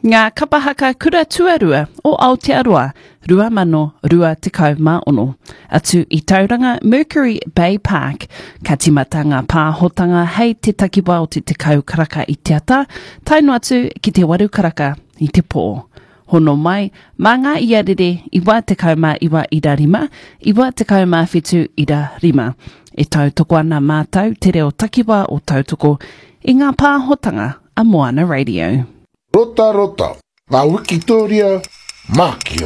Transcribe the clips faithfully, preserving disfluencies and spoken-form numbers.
Ngā kapahaka kura tuarua o Aotearoa, rua mano rua tekau mā ono. Atu I tauranga Mercury Bay Park, ka timata ngā pāhotanga hei te takiwa o te tekau karaka I te ata, taino atu ki te waru karaka I te pō. Hono mai, mā ngā iarere iwa tekau mā iwa ira rima, iwa tekau mā whetu ira rima. E tau toko ana mātau te reo takiwa o tautoko I ngā pāhotanga a Moana Radio. Rota rota, ngā Wikitoria, Mākia.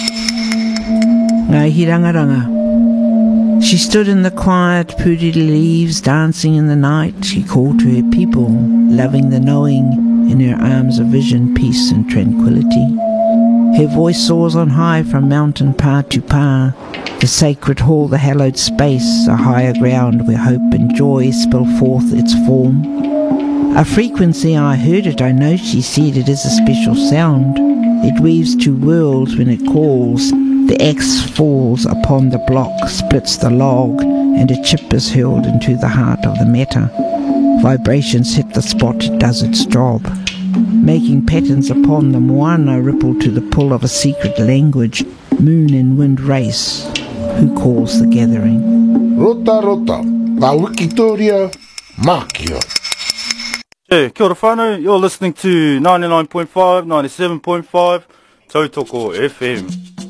Ngā hirangaranga. She stood in the quiet, pooded leaves, dancing in the night. She called to her people, loving the knowing, in her arms of vision, peace and tranquility. Her voice soars on high from mountain pa to pa, the sacred hall, the hallowed space, a higher ground where hope and joy spill forth its form. A frequency, I heard it, I know she said it is a special sound. It weaves two worlds when it calls. The axe falls upon the block, splits the log, and a chip is hurled into the heart of the matter. Vibrations hit the spot, it does its job. Making patterns upon the moana ripple to the pull of a secret language. Moon and wind race. Who calls the gathering? Rota rota, ngā Wikitoria, Mākia. Hey, kia ora whānau, you're listening to ninety-nine point five, ninety-seven point five, Tautoko F M.